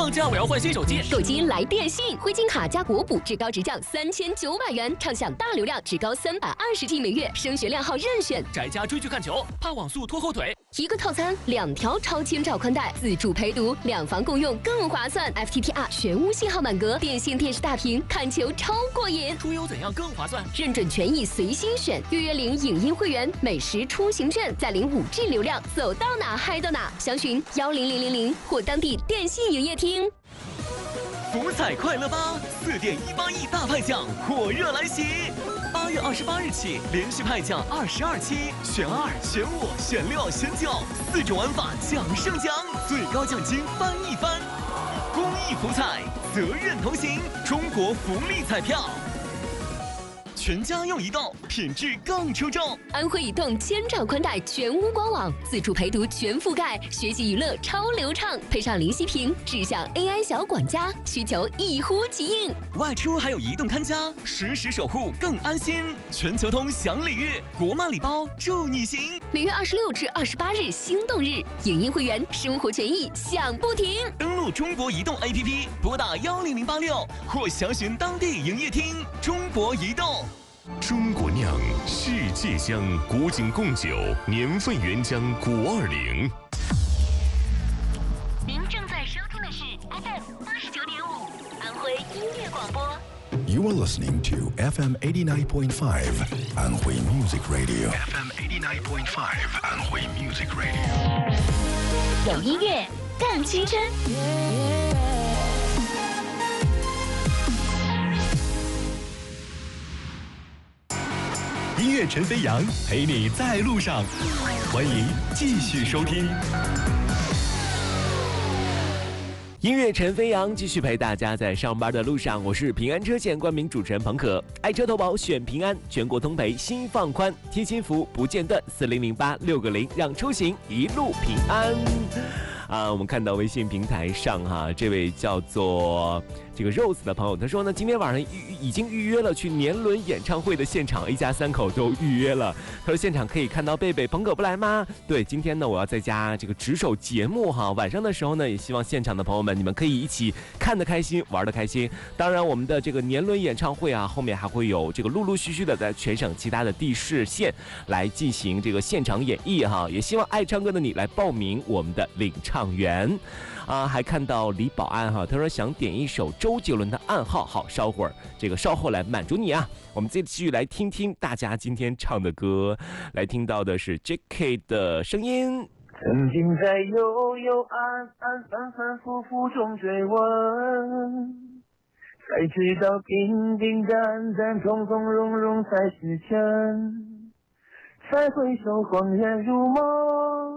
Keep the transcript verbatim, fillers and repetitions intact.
放假我要换新手机， 手机来电信，汇金卡加国补，至高直降三千九百元，畅享大流量，至高三百二十 G 每月，升学量号任选。 宅家追剧看球，怕网速拖后腿。 一个套餐，两条超千兆宽带，自助陪读，两房共用更划算。F T T R 全屋信号满格，电信电视大屏，看球超过瘾。 出游怎样更划算？ 认准权益随心选，预约领影音会员、美食出行券，再领五 G 流量，走到哪嗨到哪。详询幺零零零零或当地电信营业厅。 福彩快乐吧，四点一八亿大派奖火热来袭！八月二十八日起，连续派奖二十二期，选二、选五、选六、选九，四种玩法奖胜奖，最高奖金翻一番。公益福彩，责任同行，中国福利彩票。全家用移动，品质更出众。 安徽移动千兆宽带全屋官网，自助陪读全覆盖，学习娱乐超流畅，配上灵犀屏，智享 A I 小管家，需求一呼即应。 外出还有移动看家，实时守护更安心。全球通享礼遇，国漫礼包助你行。 每月二十六至二十八日心动日，影音会员生活权益享不停。 登录中国移动 A P P， 拨打幺零零八六或详询当地营业厅。中国移动。 中国酿，世界香，古井贡酒，年份原浆古二零。 您正在收听的是 F M 八十九点五，安徽音乐广播。 You are listening to F M eighty-nine point five, Anhui Music Radio. F M eighty-nine point five, Anhui Music Radio. 有音乐更青春。 音乐陈飞扬陪你在路上，欢迎继续收听。 音乐陈飞扬继续陪大家在上班的路上，我是平安车险冠名主持人彭可。爱车投保选平安，全国通赔心放宽，贴心服务不间断，四零零八六个零，让出行一路平安。啊，我们看到微信平台上哈，这位叫做这个 Rose 的朋友，他说呢，今天晚上预已经预约了去年轮演唱会的现场，一家三口都预约了。他说现场可以看到贝贝，彭可不来吗？对，今天呢我要在家这个值守节目哈，晚上的时候呢，也希望现场的朋友们你们可以一起看得开心，玩得开心。当然，我们的这个年轮演唱会啊，后面还会有这个陆陆续续的在全省其他的地市县来进行这个现场演绎哈，也希望爱唱歌的你来报名我们的领唱。唱员啊，还看到李保安哈，他说想点一首周杰伦的《暗号》，好，稍会儿这个稍后来满足你啊。我们继续来听听大家今天唱的歌，来听到的是 J K 的声音。 曾经在幽幽暗暗反反复复中追问，才知道平平淡淡从从容容才是真，才回首恍然如梦。